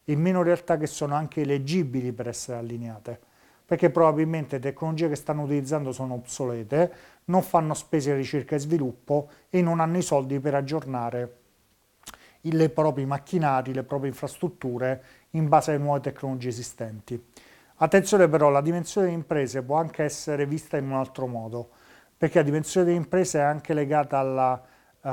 e meno realtà che sono anche eleggibili per essere allineate, perché probabilmente le tecnologie che stanno utilizzando sono obsolete, non fanno spese di ricerca e sviluppo e non hanno i soldi per aggiornare i propri macchinari, le proprie infrastrutture in base alle nuove tecnologie esistenti. Attenzione però, la dimensione delle imprese può anche essere vista in un altro modo, perché la dimensione delle imprese è anche legata alla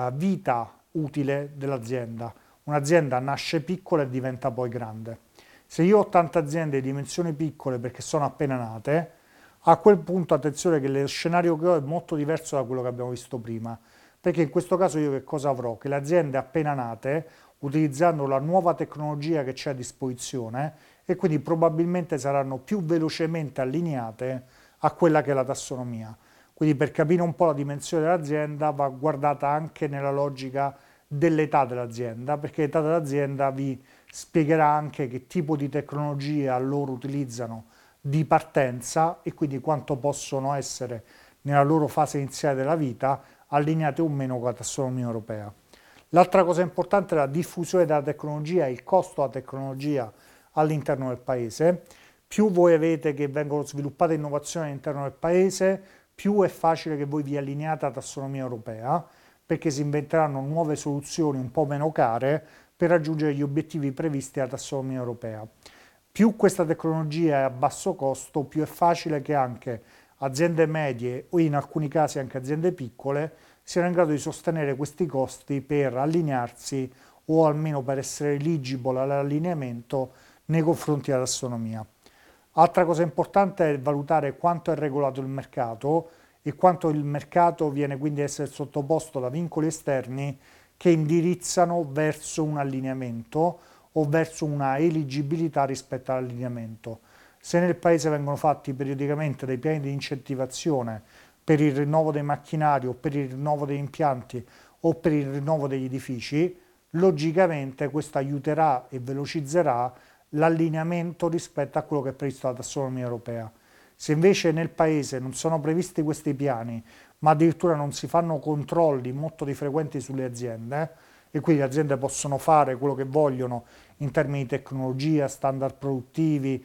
vita utile dell'azienda. Un'azienda nasce piccola e diventa poi grande. Se io ho tante aziende di dimensioni piccole perché sono appena nate, a quel punto attenzione che lo scenario che ho è molto diverso da quello che abbiamo visto prima, perché in questo caso io che cosa avrò? Che le aziende appena nate, utilizzando la nuova tecnologia che c'è a disposizione, e quindi probabilmente saranno più velocemente allineate a quella che è la tassonomia. Quindi per capire un po' la dimensione dell'azienda va guardata anche nella logica dell'età dell'azienda, perché l'età dell'azienda vi spiegherà anche che tipo di tecnologia loro utilizzano di partenza e quindi quanto possono essere nella loro fase iniziale della vita allineate o meno con la tassonomia europea. L'altra cosa importante è la diffusione della tecnologia e il costo della tecnologia all'interno del paese. Più voi avete che vengono sviluppate innovazioni all'interno del paese, più è facile che voi vi allineate alla tassonomia europea, perché si inventeranno nuove soluzioni un po' meno care per raggiungere gli obiettivi previsti dalla tassonomia europea. Più questa tecnologia è a basso costo, più è facile che anche aziende medie o in alcuni casi anche aziende piccole siano in grado di sostenere questi costi per allinearsi o almeno per essere eligible all'allineamento nei confronti della tassonomia. Altra cosa importante è valutare quanto è regolato il mercato e quanto il mercato viene quindi a essere sottoposto da vincoli esterni che indirizzano verso un allineamento o verso una eligibilità rispetto all'allineamento. Se nel paese vengono fatti periodicamente dei piani di incentivazione per il rinnovo dei macchinari o per il rinnovo degli impianti o per il rinnovo degli edifici, logicamente questo aiuterà e velocizzerà l'allineamento rispetto a quello che è previsto dalla tassonomia europea. Se invece nel paese non sono previsti questi piani, ma addirittura non si fanno controlli molto frequenti sulle aziende, e quindi le aziende possono fare quello che vogliono in termini di tecnologia, standard produttivi,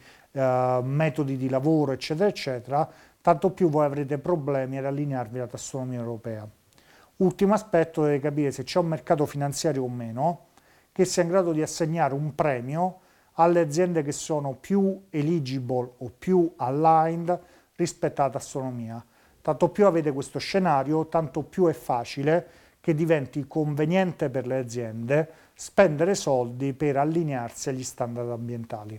metodi di lavoro, eccetera, eccetera, tanto più voi avrete problemi ad allinearvi alla tassonomia europea. Ultimo aspetto, deve capire se c'è un mercato finanziario o meno che sia in grado di assegnare un premio alle aziende che sono più eligible o più aligned rispetto alla tassonomia. Tanto più avete questo scenario, tanto più è facile che diventi conveniente per le aziende spendere soldi per allinearsi agli standard ambientali.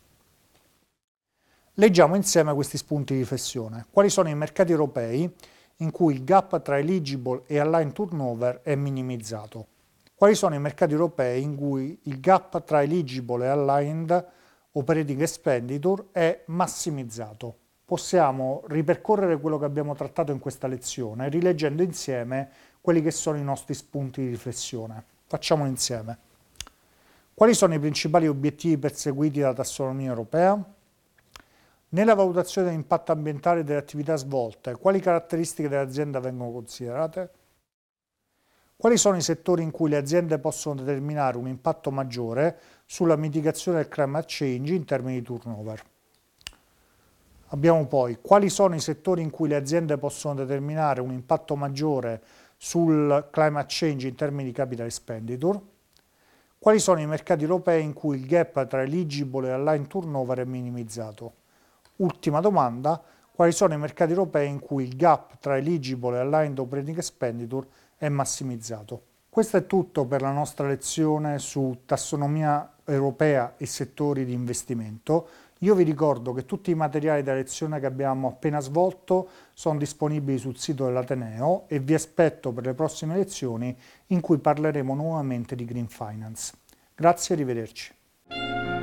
Leggiamo insieme questi spunti di riflessione. Quali sono i mercati europei in cui il gap tra eligible e aligned turnover è minimizzato? Quali sono i mercati europei in cui il gap tra eligible e aligned operating expenditure è massimizzato? Possiamo ripercorrere quello che abbiamo trattato in questa lezione rileggendo insieme quelli che sono i nostri spunti di riflessione. Facciamolo insieme. Quali sono i principali obiettivi perseguiti dalla tassonomia europea? Nella valutazione dell'impatto ambientale delle attività svolte, quali caratteristiche dell'azienda vengono considerate? Quali sono i settori in cui le aziende possono determinare un impatto maggiore sulla mitigazione del climate change in termini di turnover? Abbiamo poi quali sono i settori in cui le aziende possono determinare un impatto maggiore sul climate change in termini di capital expenditure? Quali sono i mercati europei in cui il gap tra eligible e aligned turnover è minimizzato? Ultima domanda, quali sono i mercati europei in cui il gap tra eligible e aligned operating expenditure è massimizzato? Questo è tutto per la nostra lezione su tassonomia europea e settori di investimento. Io vi ricordo che tutti i materiali della lezione che abbiamo appena svolto sono disponibili sul sito dell'Ateneo e vi aspetto per le prossime lezioni in cui parleremo nuovamente di Green Finance. Grazie e arrivederci.